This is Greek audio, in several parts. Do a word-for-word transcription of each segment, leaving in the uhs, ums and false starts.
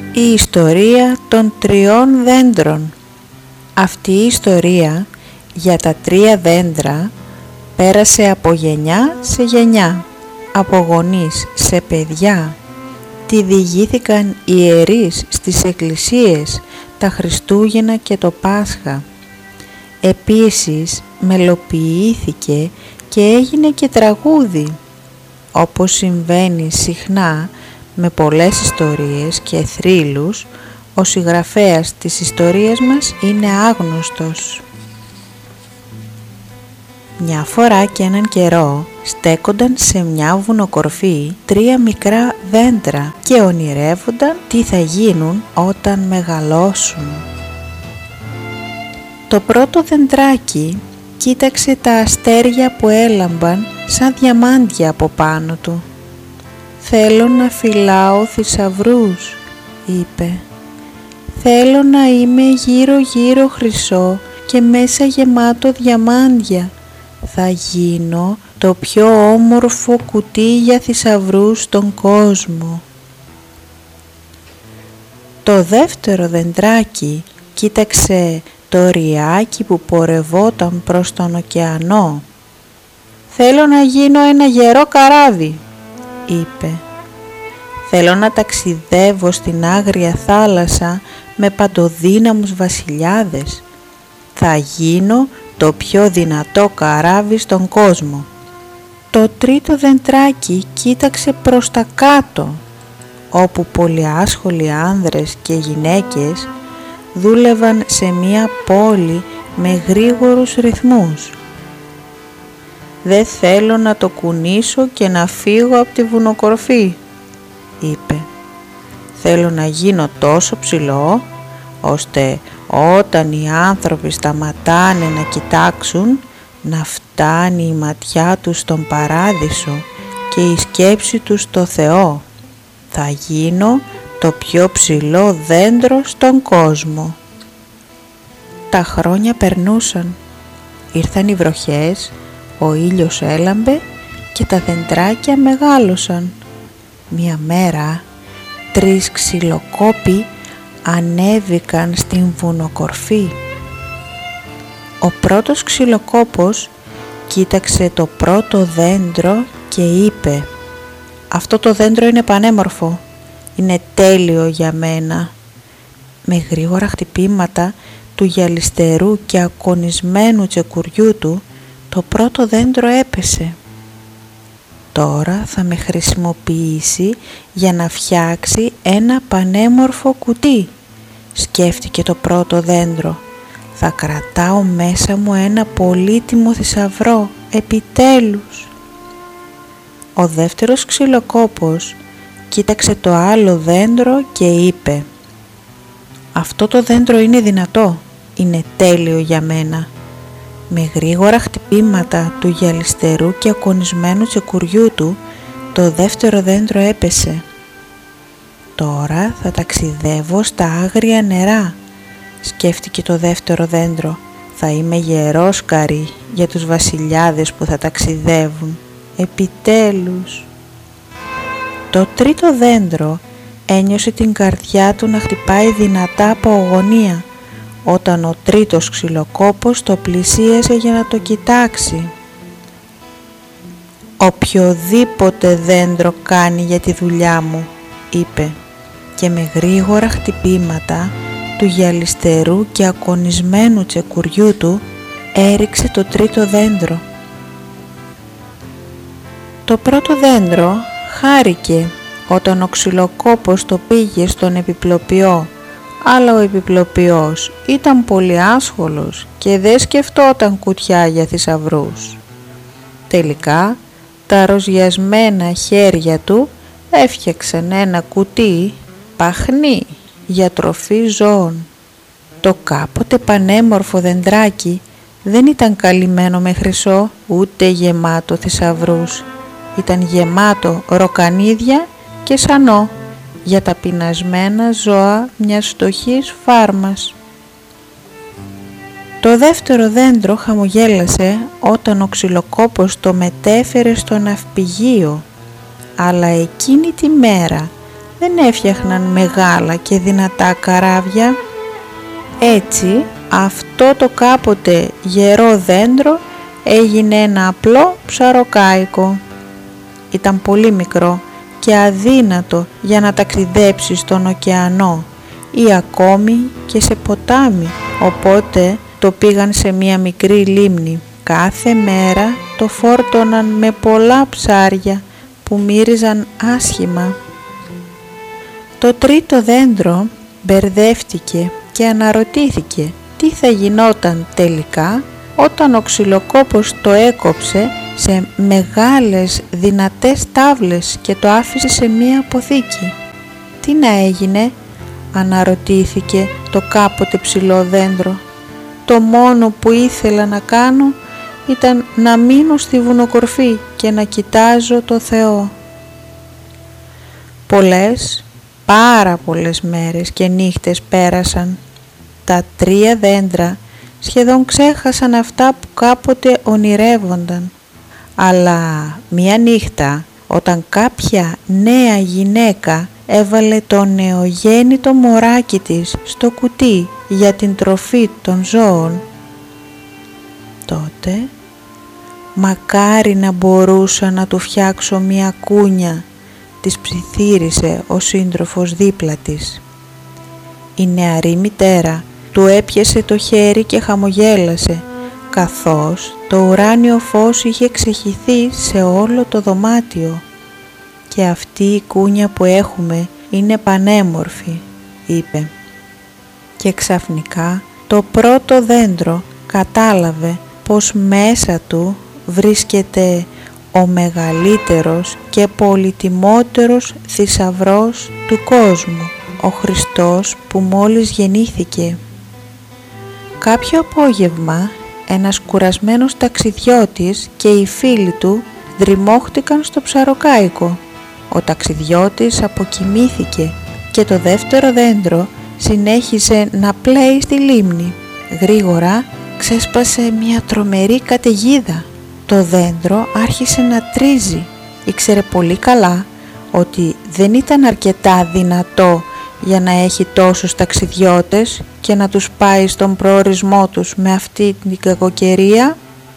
Η ιστορία των τριών δέντρων. Αυτή η ιστορία για τα τρία δέντρα πέρασε από γενιά σε γενιά, από γονείς σε παιδιά. Τη διηγήθηκαν οι ιερείς στις εκκλησίες τα Χριστούγεννα και το Πάσχα. Επίσης μελοποιήθηκε και έγινε και τραγούδι, όπως συμβαίνει συχνά με πολλές ιστορίες και θρύλους. Ο συγγραφέας της ιστορίας μας είναι άγνωστος. Μια φορά και έναν καιρό στέκονταν σε μια βουνοκορφή τρία μικρά δέντρα και ονειρεύονταν τι θα γίνουν όταν μεγαλώσουν. Το πρώτο δεντράκι κοίταξε τα αστέρια που έλαμπαν σαν διαμάντια από πάνω του. «Θέλω να φυλάω θησαυρούς», είπε. «Θέλω να είμαι γύρω γύρω χρυσό και μέσα γεμάτο διαμάντια. Θα γίνω το πιο όμορφο κουτί για θησαυρούς στον κόσμο». Το δεύτερο δεντράκι κοίταξε το ριάκι που πορευόταν προς τον ωκεανό. «Θέλω να γίνω ένα γερό καράβι», είπε. «Θέλω να ταξιδεύω στην άγρια θάλασσα με παντοδύναμους βασιλιάδες. Θα γίνω το πιο δυνατό καράβι στον κόσμο». Το τρίτο δεντράκι κοίταξε προς τα κάτω, όπου πολλοί άσχολοι άνδρες και γυναίκες δούλευαν σε μία πόλη με γρήγορους ρυθμούς. «Δεν θέλω να το κουνήσω και να φύγω από τη βουνοκορφή», είπε. «Θέλω να γίνω τόσο ψηλό, ώστε όταν οι άνθρωποι σταματάνε να κοιτάξουν, να φτάνει η ματιά τους στον παράδεισο και η σκέψη τους στο Θεό. Θα γίνω το πιο ψηλό δέντρο στον κόσμο». Τα χρόνια περνούσαν. Ήρθαν οι βροχές, ο ήλιος έλαμπε και τα δεντράκια μεγάλωσαν. Μια μέρα τρεις ξυλοκόποι ανέβηκαν στην βουνοκορφή. Ο πρώτος ξυλοκόπος κοίταξε το πρώτο δέντρο και είπε: «Αυτό το δέντρο είναι πανέμορφο, είναι τέλειο για μένα». Με γρήγορα χτυπήματα του γυαλιστερού και ακονισμένου τσεκουριού του, το πρώτο δέντρο έπεσε. «Τώρα θα με χρησιμοποιήσει για να φτιάξει ένα πανέμορφο κουτί», σκέφτηκε το πρώτο δέντρο. «Θα κρατάω μέσα μου ένα πολύτιμο θησαυρό, επιτέλους». Ο δεύτερος ξυλοκόπος κοίταξε το άλλο δέντρο και είπε: «Αυτό το δέντρο είναι δυνατό, είναι τέλειο για μένα». Με γρήγορα χτυπήματα του γυαλιστερού και ακονισμένου τσεκουριού του, το δεύτερο δέντρο έπεσε. «Τώρα θα ταξιδεύω στα άγρια νερά», σκέφτηκε το δεύτερο δέντρο. «Θα είμαι γερόσκαρη για τους βασιλιάδες που θα ταξιδεύουν, επιτέλους». Το τρίτο δέντρο ένιωσε την καρδιά του να χτυπάει δυνατά από αγωνία, όταν ο τρίτος ξυλοκόπος το πλησίασε για να το κοιτάξει. «Οποιοδήποτε δέντρο κάνει για τη δουλειά μου», είπε, και με γρήγορα χτυπήματα του γυαλιστερού και ακονισμένου τσεκουριού του έριξε το τρίτο δέντρο. Το πρώτο δέντρο χάρηκε όταν ο ξυλοκόπος το πήγε στον επιπλοποιό, αλλά ο επιπλοποιός ήταν πολύ άσχολος και δεν σκεφτόταν κουτιά για θησαυρούς. Τελικά τα ροζιασμένα χέρια του έφτιαξαν ένα κουτί παχνί για τροφή ζώων. Το κάποτε πανέμορφο δεντράκι δεν ήταν καλυμμένο με χρυσό ούτε γεμάτο θησαυρούς. Ήταν γεμάτο ροκανίδια και σανό για τα πεινασμένα ζώα μιας φτωχής φάρμας. Το δεύτερο δέντρο χαμογέλασε όταν ο ξυλοκόπος το μετέφερε στο ναυπηγείο, αλλά εκείνη τη μέρα δεν έφτιαχναν μεγάλα και δυνατά καράβια. Έτσι αυτό το κάποτε γερό δέντρο έγινε ένα απλό ψαροκάικο. Ήταν πολύ μικρό και αδύνατο για να ταξιδέψει στον ωκεανό ή ακόμη και σε ποτάμι, οπότε το πήγαν σε μία μικρή λίμνη. Κάθε μέρα το φόρτωναν με πολλά ψάρια που μύριζαν άσχημα. Το τρίτο δέντρο μπερδεύτηκε και αναρωτήθηκε τι θα γινόταν τελικά όταν ο ξυλοκόπος το έκοψε σε μεγάλες δυνατές τάβλες και το άφησε σε μία αποθήκη. Τι να έγινε, αναρωτήθηκε το κάποτε ψηλό δέντρο. Το μόνο που ήθελα να κάνω ήταν να μείνω στη βουνοκορφή και να κοιτάζω το Θεό. Πολλές, πάρα πολλές μέρες και νύχτες πέρασαν. Τα τρία δέντρα σχεδόν ξέχασαν αυτά που κάποτε ονειρεύονταν. Αλλά μία νύχτα, όταν κάποια νέα γυναίκα έβαλε το νεογέννητο μωράκι της στο κουτί για την τροφή των ζώων, τότε «Μακάρι να μπορούσα να του φτιάξω μία κούνια», της ψιθύρισε ο σύντροφος δίπλα της. Η νεαρή μητέρα του έπιασε το χέρι και χαμογέλασε, καθώς το ουράνιο φως είχε ξεχυθεί σε όλο το δωμάτιο. «Και αυτή η κούνια που έχουμε είναι πανέμορφη», είπε. Και ξαφνικά το πρώτο δέντρο κατάλαβε πως μέσα του βρίσκεται ο μεγαλύτερος και πολυτιμότερος θησαυρός του κόσμου, ο Χριστός που μόλις γεννήθηκε. Κάποιο απόγευμα ένας κουρασμένος ταξιδιώτης και οι φίλοι του δρυμώχτηκαν στο ψαροκάικο. Ο ταξιδιώτης αποκοιμήθηκε και το δεύτερο δέντρο συνέχισε να πλέει στη λίμνη. Γρήγορα ξέσπασε μια τρομερή καταιγίδα. Το δέντρο άρχισε να τρίζει. Ήξερε πολύ καλά ότι δεν ήταν αρκετά δυνατό για να έχει τόσους ταξιδιώτες και να τους πάει στον προορισμό τους με αυτή την κακοκαιρία.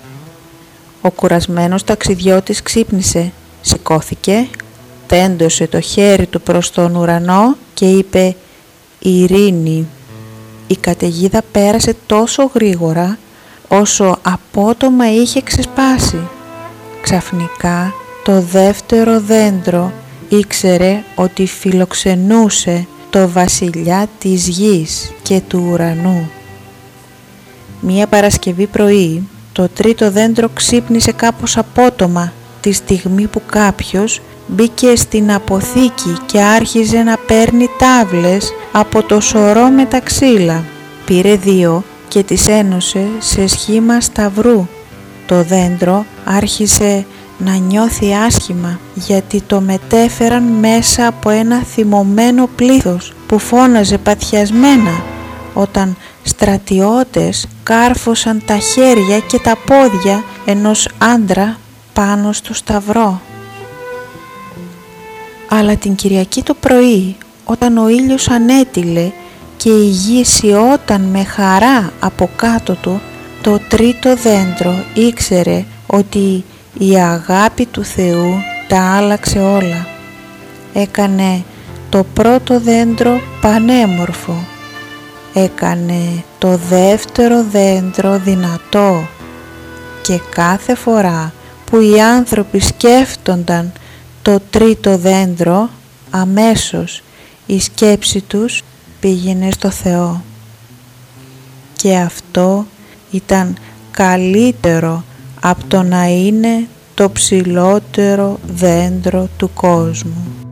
Ο κουρασμένος ταξιδιώτης ξύπνησε, σηκώθηκε, τέντωσε το χέρι του προς τον ουρανό και είπε «Ειρήνη». Η καταιγίδα πέρασε τόσο γρήγορα όσο απότομα είχε ξεσπάσει. Ξαφνικά το δεύτερο δέντρο ήξερε ότι φιλοξενούσε το βασιλιά της γης και του ουρανού. Μία Παρασκευή πρωί το τρίτο δέντρο ξύπνησε κάπως απότομα τη στιγμή που κάποιος μπήκε στην αποθήκη και άρχιζε να παίρνει τάβλες από το σωρό με τα ξύλα. Πήρε δύο και τις ένωσε σε σχήμα σταυρού. Το δέντρο άρχισε να νιώθει άσχημα γιατί το μετέφεραν μέσα από ένα θυμωμένο πλήθος που φώναζε παθιασμένα όταν στρατιώτες κάρφωσαν τα χέρια και τα πόδια ενός άντρα πάνω στο σταυρό. Αλλά την Κυριακή το πρωί, όταν ο ήλιος ανέτειλε και η γη σιώταν με χαρά από κάτω του, το τρίτο δέντρο ήξερε ότι η αγάπη του Θεού τα άλλαξε όλα. Έκανε το πρώτο δέντρο πανέμορφο. Έκανε το δεύτερο δέντρο δυνατό. Και κάθε φορά που οι άνθρωποι σκέφτονταν το τρίτο δέντρο, αμέσως η σκέψη τους πήγαινε στο Θεό. Και αυτό ήταν καλύτερο από το να είναι το ψηλότερο δέντρο του κόσμου.